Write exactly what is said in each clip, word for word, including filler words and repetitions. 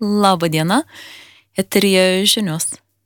Labą dieną, eteryje žinios.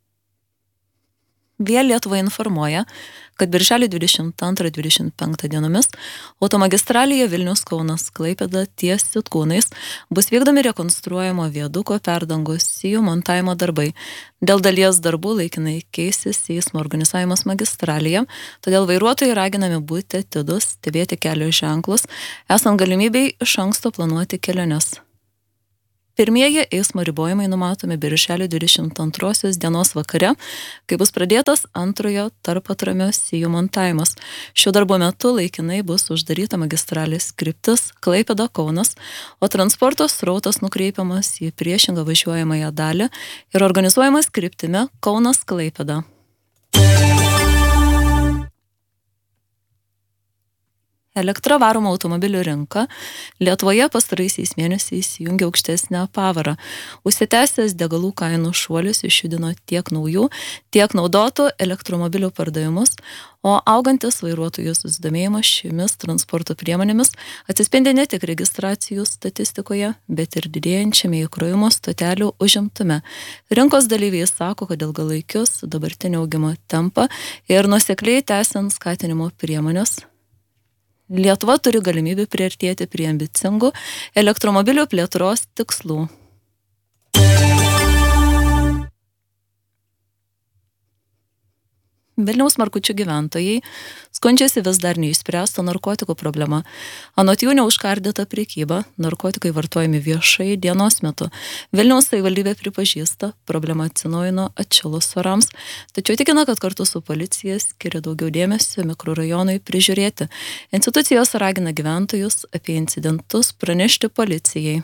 Vėl Lietuva informuoja, kad birželio dvidešimt antrą dvidešimt penktą dienomis automagistralėje Vilnius-Kaunas Klaipėda ties Sitkūnais bus vykdomi rekonstruojamo viaduko perdangos sijų montavimo darbai. Dėl dalies darbų laikinai keisis eismo organizavimas magistralėje, todėl vairuotojai raginami būti atidus, stebėti kelio ženklus, esant galimybei iš anksto planuoti keliones. Pirmieji eismo ribojimai numatomi birželio dvidešimt antrosios dienos vakare, kai bus pradėtas antrojo tarpatramio sijų montavimas. Šių darbų metu laikinai bus uždaryta magistralės kryptis Klaipėda-Kaunas, o transporto srautas nukreipiamas į priešingą važiuojamąją dalį ir organizuojamas kryptimi Kaunas-Klaipėda. Elektra varomų automobilių rinka Lietuvoje pastaraisiais mėnesiais įjungė aukštesnę pavarą. Užsitęsęs degalų kainų šuolis išjudino tiek naujų, tiek naudotų elektromobilių pardavimus, o augantis vairuotojų susidomėjimas šiomis transporto priemonėmis atsispindi ne tik registracijų statistikoje, bet ir didėjančiame įkrovimo stotelių užimtume. Rinkos dalyviai sako, kad ilgalaikius dabartinio augimo tempą ir nuosekliai tęsiant skatinimo priemonės, Lietuva turi galimybę priartėti prie ambicingų elektromobilių plėtros tikslų. Vilniaus Markučių gyventojai skundžiasi vis dar neišspręsto narkotikų problema. Anot jų neužkardyta prekyba, narkotikai vartojami viešai dienos metu. Vilniaus savivaldybė pripažįsta, problema atsinaujino atšilus orams, tačiau tikina, kad kartu su policija skiria daugiau dėmesio mikrorajonui prižiūrėti. Institucijos ragina gyventojus apie incidentus pranešti policijai.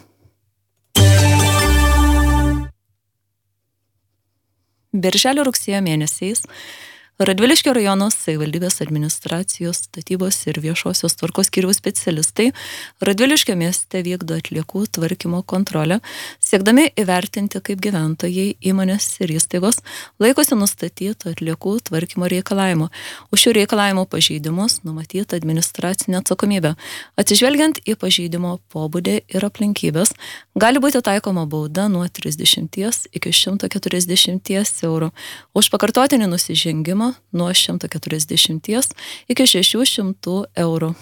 Birželio rugsėjo mėnesiais Radviliškio rajono savivaldybės administracijos, statybos ir viešosios tvarkos skyriaus specialistai Radviliškio mieste vykdo atliekų tvarkymo kontrolę, siekdami įvertinti, kaip gyventojai, įmonės ir įstaigos laikosi nustatytų atliekų tvarkymo reikalavimų. Už šių reikalavimų pažeidimus numatyta administracinė atsakomybė. Atsižvelgiant į pažeidimo pobūdį ir aplinkybės, gali būti taikoma bauda nuo trisdešimties iki šimto keturiasdešimties eurų. Už pakartotinį nusižengimą nuo šimto keturiasdešimties iki šešių šimtų eurų.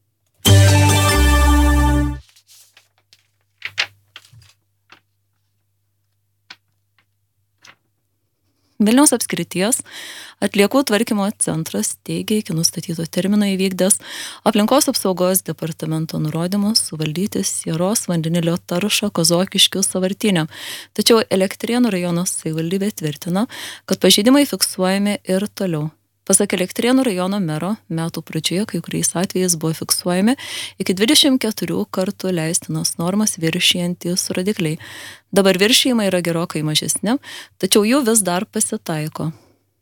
Vilniaus apskrities atliekų tvarkymo centras teigia iki nustatyto termino įvykdęs aplinkos apsaugos departamento nurodymus suvaldyti sieros vandenilio taršą Kazokiškių sąvartyne. Tačiau Elektrėnų rajono savivaldybė tvirtina, kad pažeidimai fiksuojami ir toliau. Pasak Elektrėnų rajono mero, metų pradžioje kai kuriais atvejais buvo fiksuojami iki dvidešimt keturių kartų leistinas normas viršijantys rodikliai. Dabar viršijimai yra gerokai mažesni, tačiau jų vis dar pasitaiko.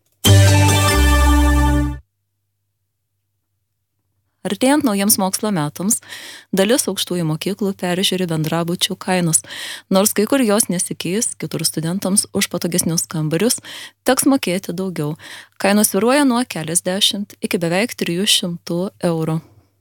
Artėjant naujiems mokslo metams, dalis aukštųjų mokyklų peržiūri bendrabučių kainos. Nors kai kur jos nesikeis, kitur studentams už patogesnius kambarius teks mokėti daugiau. Kainos svyruoja nuo keliasdešimt iki beveik trijų šimtų eurų.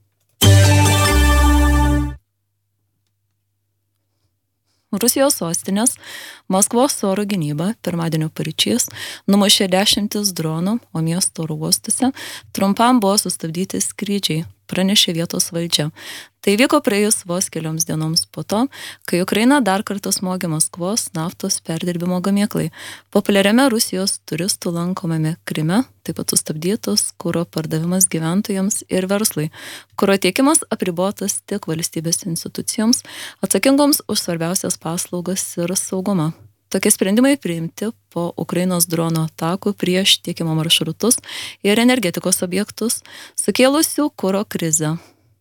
Rusijos sostinės Maskvos oro gynyba pirmadienio paryčiais numušė dešimtis dronų, o miesto oro uostuose trumpam buvo sustabdyti skrydžiai, pranešė vietos valdžia. Tai vyko praėjus vos kelioms dienoms po to, kai Ukraina dar kartą smogė Maskvos naftos perdirbimo gamyklai. Populiariame Rusijos turistų lankomame Kryme taip pat sustabdytas kuro pardavimas gyventojams ir verslui. Kuro tiekimas apribotas tik valstybės institucijoms, atsakingoms už svarbiausias paslaugas ir saugumą. Tokie sprendimai priimti po Ukrainos drono atakų prieš tiekimo maršrutus ir energetikos objektus, sukėlusių kuro krizę.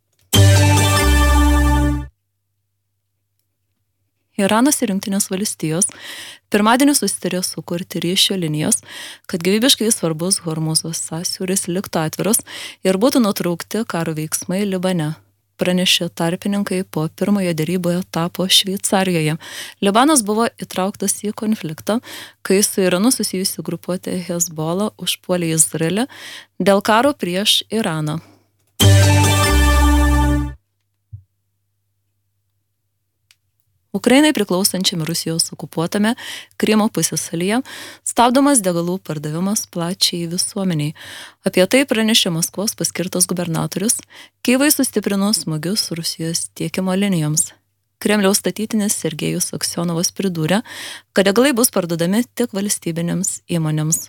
Iranas ir Jungtinės valstijos pirmadienį susitarė sukurti ryšio linijas, kad gyvybiškai svarbus Hormuzo sąsiauris liktų atviras ir būtų nutraukti karo veiksmai Libane. Pranešė tarpininkai po pirmojo derybų etapo Šveicarijoje. Libanas buvo įtrauktas į konfliktą, kai su Iranu susijusi grupuotė Hezbollah užpuolė Izraelį dėl karo prieš Iraną. Ukrainai priklausančiame Rusijos okupuotame Krymo pusiasalyje stabdomas degalų pardavimas plačiai visuomeniai. Apie tai pranešė Maskvos paskirtas gubernatorius, Kyjivui sustiprinus smūgius Rusijos tiekimo linijoms. Kremliaus statytinis Sergejus Aksionovas pridūrė, kad degalai bus parduodami tik valstybinėms įmonėms.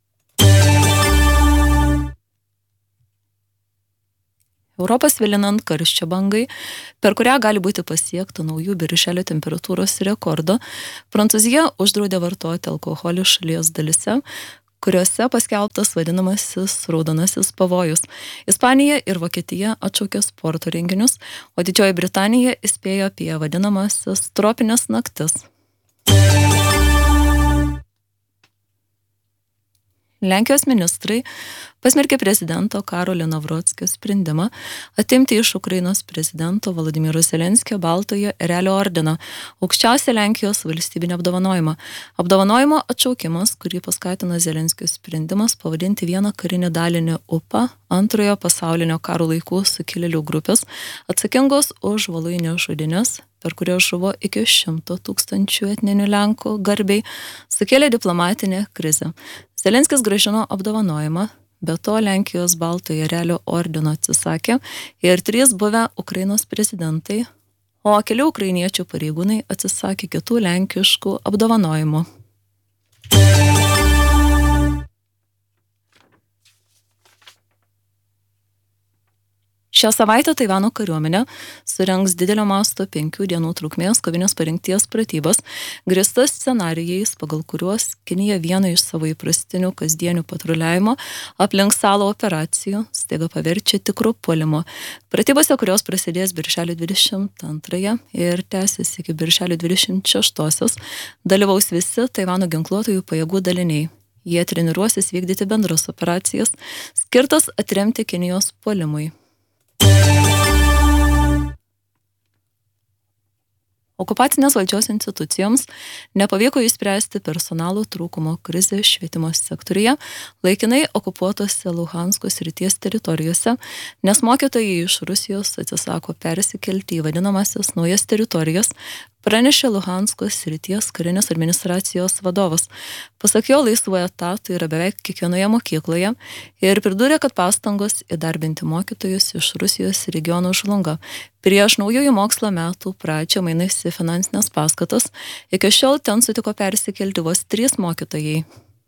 Europą svilinant karščio bangai, per kurią gali būti pasiekta naujų birželio temperatūros rekordo, Prancūzija uždraudė vartoti alkoholį šalies dalyse, kuriuose paskelbtas vadinamasis raudonasis pavojus. Ispanija ir Vokietija atšaukė sporto renginius, o Didžioji Britanija įspėjo apie vadinamasis tropines naktis. Lenkijos ministrai pasmerkė prezidento Karolio Navrockio sprendimą atimti iš Ukrainos prezidento Volodymyro Zelenskio Baltojo Erelio ordiną, aukščiausią Lenkijos valstybinį apdovanojimą. Apdovanojimo atšaukimas, kurį paskatino Zelenskio sprendimas pavadinti vieną karinį dalinį U P A, antrojo pasaulinio karo laikų sukilėlių grupės, atsakingos už Voluinės žudynes, per kurios žuvo iki šimto tūkstančių etninių Lenkų garbei, sukėlė diplomatinę krizę. Zelenskis grąžino apdovanojimą, be to Lenkijos Baltojo Erelio ordino atsisakė ir trys buvę Ukrainos prezidentai, o keli ukrainiečių pareigūnai atsisakė kitų lenkiškų apdovanojimų. Šią savaitę Taivano kariuomenė surengs didelio masto penkių dienų trukmės kovinės parengties pratybas, grįstas scenarijais, pagal kuriuos Kinija vieną iš savo įprastinių kasdienių patruliavimo aplink salą operacijų staiga paverčia tikrų puolimo. Pratybose, kurios prasidės birželio dvidešimt antrąją ir tęsis iki birželio dvidešimt šeštosios, dalyvaus visi Taivano ginkluotojų pajėgų daliniai. Jie treniruosis vykdyti bendras operacijas, skirtas atremti Kinijos puolimui. Okupacinės valdžios institucijoms nepavyko išspręsti personalo trūkumo krizę švietimo sektoriuje, laikinai okupuotose Luhansko srities teritorijose, nes mokytojai iš Rusijos atsisako persikelti į vadinamasias naujas teritorijas, pranešė Luhansko srities karinės administracijos vadovas. Pasak jo, laisvų etatų yra beveik kiekvienoje mokykloje ir pridūrė, kad pastangos įdarbinti mokytojus iš Rusijos regionų žlunga. Prieš naujųjų mokslo metų pradžią mainais į finansinės paskatas, iki šiol ten sutiko persikelti vos trys mokytojai.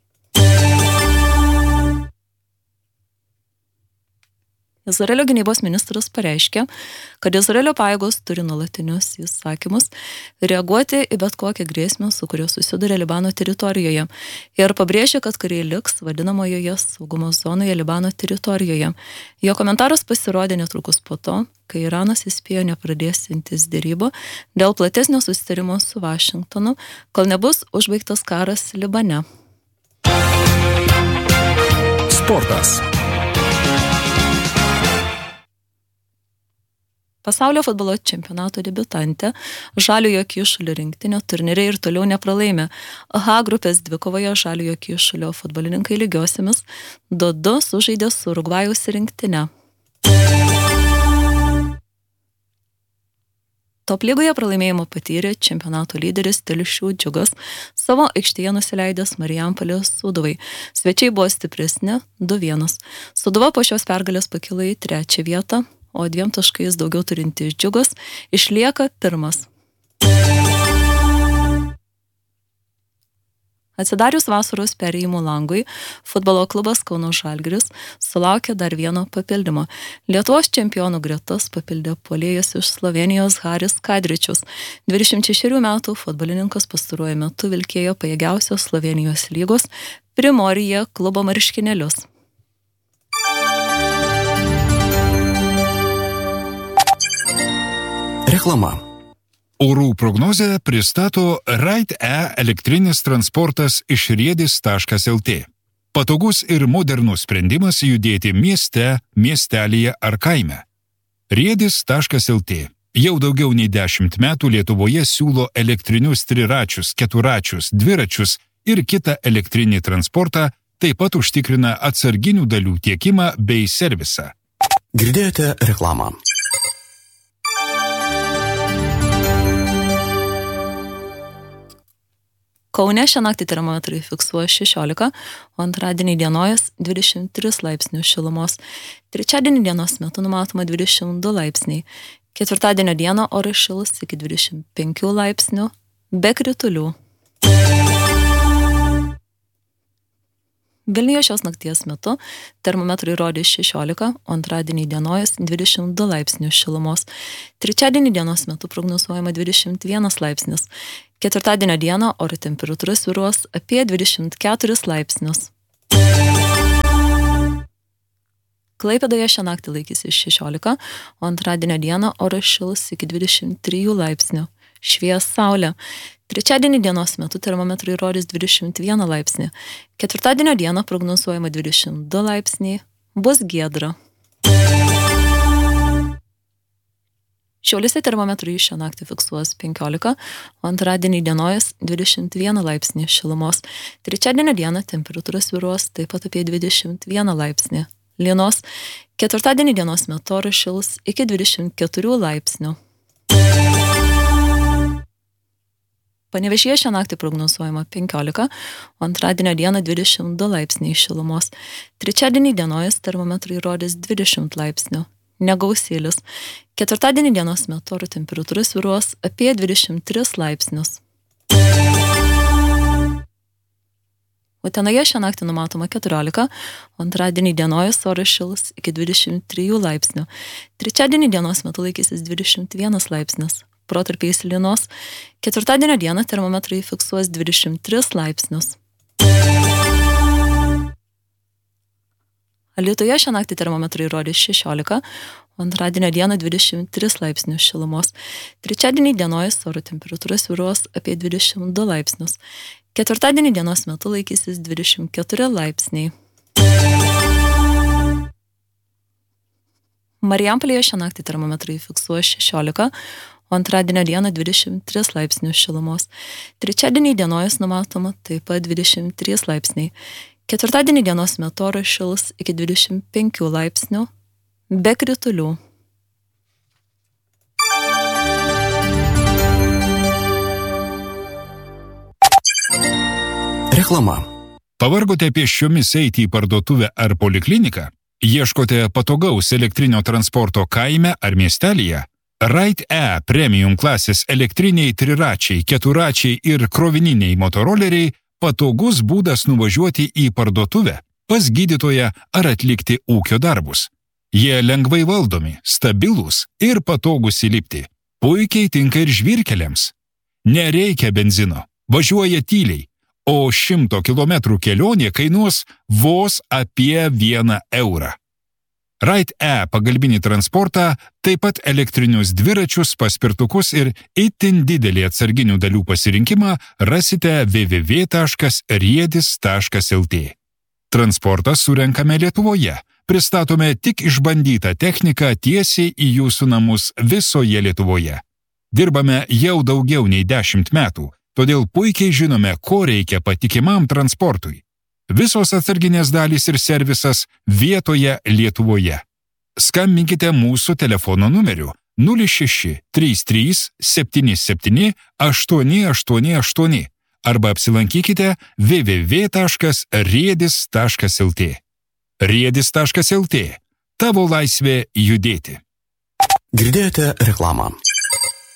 Izraelio gynybos ministras pareiškė, kad Izraelio pajėgos turi nuolatinius įsakymus reaguoti į bet kokią grėsmę, su kuria susiduria Libano teritorijoje, ir pabrėžė, kad kariai liks vadinamojoje saugumo zonoje Libano teritorijoje. Jo komentaras pasirodė netrukus po to, kai Iranas įspėjo nepradėsiantis derybų dėl platesnio susitarimo su Vašingtonu, kol nebus užbaigtas karas Libane. Sportas. Pasaulio futbolo čempionato debiutantė Žaliojo Kyšulio rinktinė turnyre ir toliau nepralaimė. H grupės dvikovoje Žaliojo Kyšulio futbolininkai lygiosiamis du du sužaidė su Urugvajaus rinktine. Top lygoje pralaimėjimo patyrė čempionato lyderis Telšių Džiugas, savo aikštėje nusileidęs Marijampolės Sūduvai. Svečiai buvo stipresni du vienas. Sūduva po šios pergalės pakilo į trečią vietą, o dviem taškais daugiau turintis Džiugas išlieka pirmas. Atsidarius vasaros perėjimų langui, futbolo klubas Kauno Žalgiris sulaukė dar vieno papildymo. Lietuvos čempionų gretas papildė puolėjas iš Slovėnijos Haris Kadričius. dvidešimt šešerių metų futbolininkas pastaruoju metu vilkėjo pajėgiausios Slovėnijos lygos Primorije klubo marškinėlius. Reklama. Orų prognozę pristato Ride-E elektrinis transportas iš riedis taškas el tė. Patogus ir modernus sprendimas judėti mieste, miestelyje ar kaime. riedis taškas el tė jau daugiau nei dešimt metų Lietuvoje siūlo elektrinius triračius, keturačius, dviračius ir kitą elektrinį transportą, taip pat užtikrina atsarginių dalių tiekimą bei servisą. Girdėjote reklamą. Kaune šią naktį termometrai fiksuoja šešiolika, o antradienį dienojas dvidešimt tris laipsnių šilumos. Trečiadienį dienos metu numatoma dvidešimt du laipsniai. Ketvirtadienio dieną oras šils iki dvidešimt penkių laipsnių, be kritulių. Vilniuje šios nakties metu termometrai rodė šešiolika, o antradienį dienojas dvidešimt du laipsnių šilumos. Trečiadienį dienos metu prognozuojama dvidešimt vienas laipsnis. Ketvirtadienio dieną oro temperatūra svyruos apie dvidešimt keturis laipsnius. Klaipėdoje šią naktį laikysis šešiolika, o antradienio dieną oras šils iki dvidešimt trijų laipsnių. Švies saulė. Trečiadienį dienos metu termometrai rodys dvidešimt vieną laipsnį. Ketvirtadienio dieną prognozuojama dvidešimt du laipsniai. Bus giedra. Šiauliuose termometrai šią naktį fiksuos penkiolika, o antradienį dienojas dvidešimt vieną laipsnį šilumos. Trečiadienio dieną temperatūra svyruos taip pat apie dvidešimt vieną laipsnį. Lynos. Ketvirtadienį dienos metu oras šils iki dvidešimt keturių laipsnių. Panevėžyje šią naktį prognozuojama penkiolika, o antradienio dieną dvidešimt du laipsniai šilumos. Trečiadienį dienojas termometrai rodys dvidešimt laipsnių. Negausėlis. Ketvirtadienį dienos metu oro temperatūra svyruos apie dvidešimt tris laipsnius. Utenoje šią naktį numatoma keturiolika, o antradienį dienojas oras šils iki dvidešimt trijų laipsnių. Trečiadienį dienos metu laikysis dvidešimt vienas laipsnis. Protarpiais lynos. Ketvirtadienio dieną termometrai fiksuos dvidešimt tris laipsnius. Alytuje šią naktį termometrai rodys šešiolika, o antradienio dieną dvidešimt tris laipsnių šilumos. Trečiadienį dienojas oro temperatūra svyruos apie dvidešimt du laipsnius. Ketvirtadienį dienos metu laikysis dvidešimt keturi laipsniai. Marijampolėje šią naktį termometrai fiksuoja šešiolika, o antradienio dieną dvidešimt tris laipsnių šilumos. Trečiadienį dienojas numatoma taip pat dvidešimt trys laipsniai. Ketvirtadienį dienos metu oras šils iki dvidešimt penkių laipsnių, be kritulių. Reklama. Pavargote pėsčiomis eiti į parduotuvę ar polikliniką? Ieškote patogaus elektrinio transporto kaime ar miestelyje? Ride E premium klasės elektriniai triračiai, keturačiai ir krovininiai motoroleriai patogus būdas nuvažiuoti į parduotuvę, pas gydytoją ar atlikti ūkio darbus. Jie lengvai valdomi, stabilūs ir patogus įlipti. Puikiai tinka ir žvyrkeliams. Nereikia benzino, važiuoja tyliai, o šimto kilometrų kelionė kainuos vos apie vieną eurą. Ride E pagalbinį transportą, taip pat elektrinius dviračius, paspirtukus ir itin didelį atsarginių dalių pasirinkimą rasite w w w taškas riedis taškas l t. Transportą surenkame Lietuvoje. Pristatome tik išbandytą techniką tiesiai į jūsų namus visoje Lietuvoje. Dirbame jau daugiau nei dešimt metų, todėl puikiai žinome, ko reikia patikimam transportui. Visos atsarginės dalys ir servisas vietoje Lietuvoje. Skambinkite mūsų telefono numeriu nulis šeši trys trys septyni septyni aštuoni aštuoni aštuoni arba apsilankykite w w w taškas riedis taškas l t. riedis taškas l t. Tavo laisvė judėti. Girdėjote reklamą.